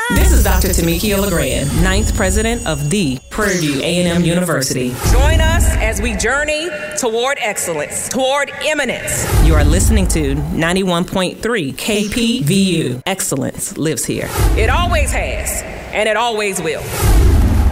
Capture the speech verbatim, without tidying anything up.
This is Doctor Tamikia LeGrand, ninth president of the Prairie View A and M University. Join us as we journey toward excellence, toward eminence. You are listening to ninety-one point three K P V U. Excellence lives here. It always has, and it always will.